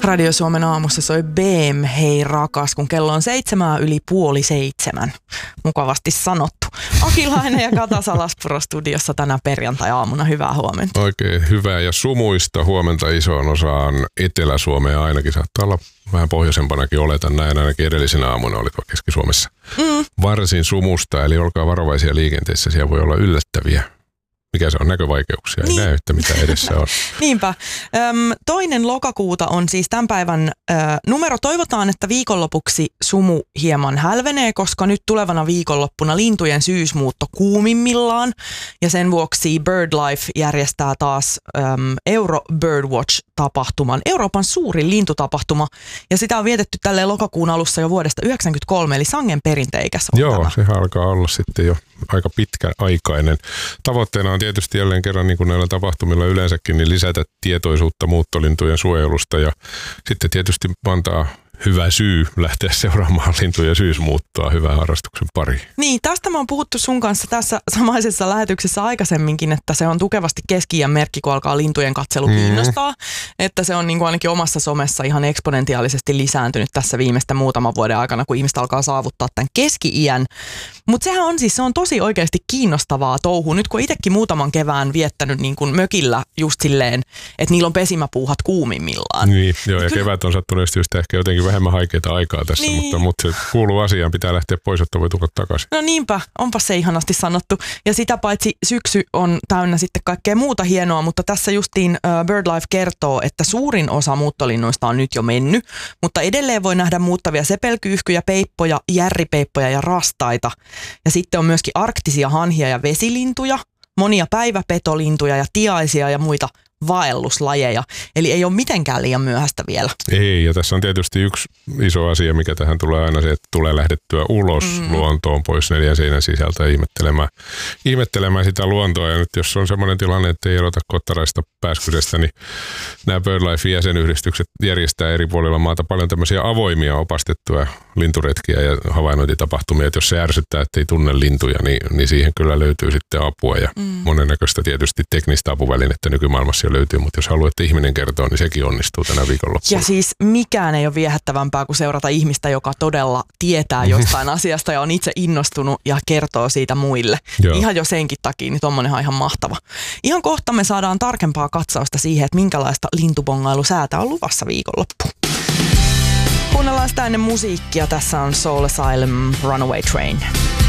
Radio Suomen aamussa soi BM, hei rakas, kun kello on 7:06. Mukavasti sanottu. Akilainen ja Kata Salaspuro studiossa tänä perjantai-aamuna. Hyvää huomenta. Oikein hyvää ja sumuista huomenta isoon osaan Etelä-Suomea ainakin. Saattaa olla vähän pohjoisempanakin, oletan näin, ainakin edellisenä aamuna oli tuo Keski-Suomessa. Varsin sumusta, eli olkaa varovaisia liikenteessä, siellä voi olla yllättäviä. Mikä se on, näkövaikeuksia, ei näe yhtä mitä edessä on. Niinpä. 2. lokakuuta on siis tämän päivän numero. Toivotaan, että viikonlopuksi sumu hieman hälvenee, koska nyt tulevana viikonloppuna lintujen syysmuutto kuumimmillaan. Ja sen vuoksi BirdLife järjestää taas Euro Birdwatch-tapahtuman, Euroopan suurin lintutapahtuma. Ja sitä on vietetty tälleen lokakuun alussa jo vuodesta 1993, eli sangen perinteikäs on Joo, tämä. sehän alkaa olla sitten jo aika pitkäaikainen. Tavoitteena on tietysti jälleen kerran, niin kuin näillä tapahtumilla yleensäkin, niin lisätä tietoisuutta muuttolintujen suojelusta ja sitten tietysti antaa hyvä syy lähteä seuraamaan lintujen syysmuuttoa hyvän harrastuksen pariin. Niin, tästä mä oon puhuttu sun kanssa tässä samaisessa lähetyksessä aikaisemminkin, että se on tukevasti keski-iän merkki, kun alkaa lintujen katselu kiinnostaa. Että se on niin kuin ainakin omassa somessa ihan eksponentiaalisesti lisääntynyt tässä viimeisten muutaman vuoden aikana, kun ihmiset alkaa saavuttaa tämän keski-iän. Mutta sehän on siis, se on tosi oikeasti kiinnostavaa touhua. Nyt kun itsekin muutaman kevään viettänyt niin kuin mökillä just silleen, että niillä on pesimäpuuhat kuumimmillaan. Niin, joo, ja kevät on sattuneesti just ehkä jotenkin vähemmän haikeita aikaa tässä, niin. mutta se kuuluu asiaan, pitää lähteä pois, jotta voi tulla takaisin. No niinpä, onpa se ihanasti sanottu. Ja sitä paitsi syksy on täynnä sitten kaikkea muuta hienoa, mutta tässä justiin BirdLife kertoo, että suurin osa muuttolinnuista on nyt jo mennyt, mutta edelleen voi nähdä muuttavia sepelkyyhkyjä, peippoja, järripeippoja ja rastaita. Ja sitten on myöskin arktisia hanhia ja vesilintuja, monia päiväpetolintuja ja tiaisia ja muita vaelluslajeja. Eli ei ole mitenkään liian myöhäistä vielä. Ei, ja tässä on tietysti yksi iso asia, mikä tähän tulee aina se, että tulee lähdettyä ulos luontoon pois 4 seinän sisältä ihmettelemään sitä luontoa. Ja nyt jos on semmoinen tilanne, että ei erota kottaraista pääskysestä, niin nämä BirdLife-jäsenyhdistykset järjestää eri puolilla maata paljon tämmöisiä avoimia opastettuja linturetkiä ja havainnointitapahtumia. Että jos se ärsyttää, että ei tunne lintuja, niin siihen kyllä löytyy sitten apua ja monennäköistä tietysti teknistä apuvälinettä nykymaailmassa löytyy, mutta jos haluat, että ihminen kertoo, niin sekin onnistuu tänä viikonloppuna. Ja siis mikään ei ole viehättävämpää kuin seurata ihmistä, joka todella tietää jostain asiasta ja on itse innostunut ja kertoo siitä muille. Joo. Ihan jo senkin takia, niin tommonenhan on ihan mahtava. Ihan kohta me saadaan tarkempaa katsausta siihen, että minkälaista lintubongailusäätä on luvassa viikonloppuun. Kuunnellaan sitä ennen musiikkia. Tässä on Soul Asylum, Runaway Train.